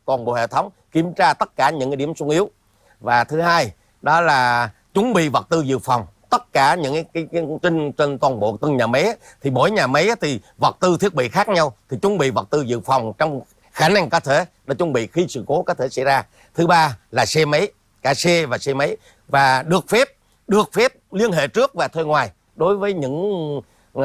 toàn bộ hệ thống, kiểm tra tất cả những cái điểm xung yếu. Và thứ hai đó là chuẩn bị vật tư dự phòng. Tất cả những cái trên toàn bộ từng nhà máy thì mỗi nhà máy thì vật tư thiết bị khác nhau, thì chuẩn bị vật tư dự phòng trong khả năng có thể để chuẩn bị khi sự cố có thể xảy ra. Thứ ba là xe máy, cả xe và xe máy, và được phép liên hệ trước và thuê ngoài. Đối với những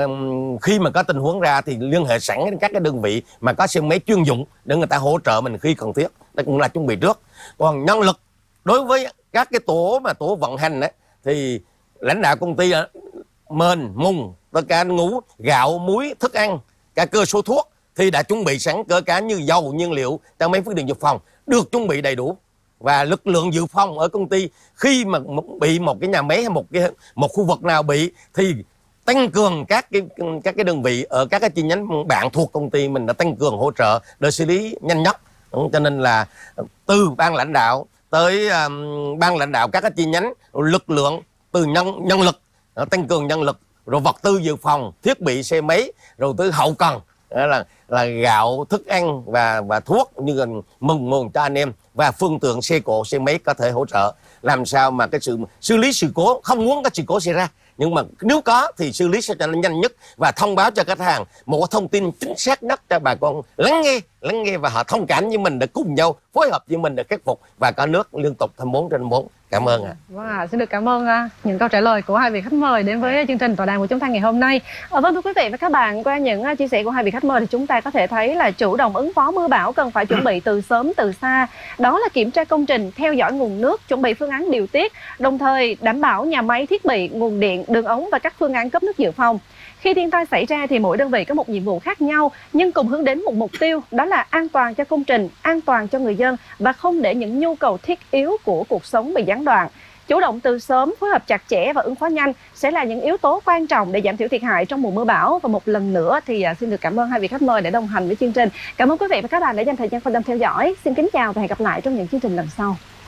khi mà có tình huống ra thì liên hệ sẵn đến các cái đơn vị mà có xe máy chuyên dụng để người ta hỗ trợ mình khi cần thiết. Đó cũng là chuẩn bị trước. Còn nhân lực, đối với các cái tổ vận hành ấy, thì lãnh đạo công ty mền mùng tất cả ngũ gạo muối thức ăn cả cơ số thuốc thì đã chuẩn bị sẵn, kể cả như dầu nhiên liệu trong mấy phương tiện dự phòng được chuẩn bị đầy đủ. Và lực lượng dự phòng ở công ty khi mà bị một cái nhà máy hay một khu vực nào bị thì tăng cường các cái đơn vị ở các cái chi nhánh bạn thuộc công ty mình đã tăng cường hỗ trợ để xử lý nhanh nhất. Cho nên là từ ban lãnh đạo tới ban lãnh đạo các cái chi nhánh, lực lượng từ nhân lực, tăng cường nhân lực, rồi vật tư dự phòng, thiết bị xe máy, rồi tới hậu cần là gạo, thức ăn và thuốc như là mừng nguồn cho anh em, và phương tiện xe cộ, xe máy có thể hỗ trợ làm sao mà cái sự xử lý sự cố, không muốn cái sự cố xảy ra, nhưng mà nếu có thì xử lý sao cho nó nhanh nhất và thông báo cho khách hàng một thông tin chính xác nhất cho bà con lắng nghe và họ thông cảm với mình để cùng nhau phối hợp với mình để khắc phục và cả nước liên tục 24/24. Cảm ơn ạ. Wow, xin được cảm ơn những câu trả lời của hai vị khách mời đến với chương trình tọa đàm của chúng ta ngày hôm nay. Vâng, thưa quý vị và các bạn, qua những chia sẻ của hai vị khách mời thì chúng ta có thể thấy là chủ động ứng phó mưa bão cần phải chuẩn bị từ sớm từ xa. Đó là kiểm tra công trình, theo dõi nguồn nước, chuẩn bị phương án điều tiết, đồng thời đảm bảo nhà máy, thiết bị, nguồn điện, đường ống và các phương án cấp nước dự phòng. Khi thiên tai xảy ra thì mỗi đơn vị có một nhiệm vụ khác nhau nhưng cùng hướng đến một mục tiêu, đó là an toàn cho công trình, an toàn cho người dân và không để những nhu cầu thiết yếu của cuộc sống bị gián đoạn. Chủ động từ sớm, phối hợp chặt chẽ và ứng phó nhanh sẽ là những yếu tố quan trọng để giảm thiểu thiệt hại trong mùa mưa bão. Và một lần nữa thì xin được cảm ơn hai vị khách mời đã đồng hành với chương trình. Cảm ơn quý vị và các bạn đã dành thời gian quan tâm theo dõi. Xin kính chào và hẹn gặp lại trong những chương trình lần sau.